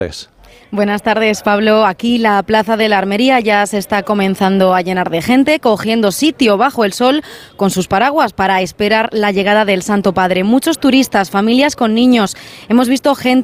Buenas tardes, Pablo. Aquí la Plaza de la Armería ya se está comenzando a llenar de gente, cogiendo sitio bajo el sol con sus paraguas para esperar la llegada del Santo Padre. Muchos turistas, familias con niños. Hemos visto gente